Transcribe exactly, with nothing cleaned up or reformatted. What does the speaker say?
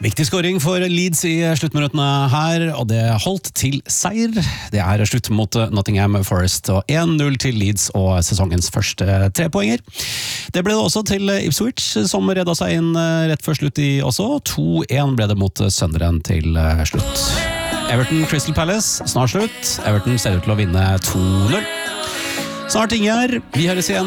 Viktig scoring for Leeds i sluttminuttene her, og det holdt til seier. Det er slutt mot Nottingham Forest og én null til Leeds og sesongens første tre poenger. Det ble det også til Ipswich, som redda seg inn rett før slutt i også. to én ble det mot Sunderland til slutt. Everton Crystal Palace, snart slutt. Everton ser ut til å vinne to null. Snart Ingjerd, vi høres igjen.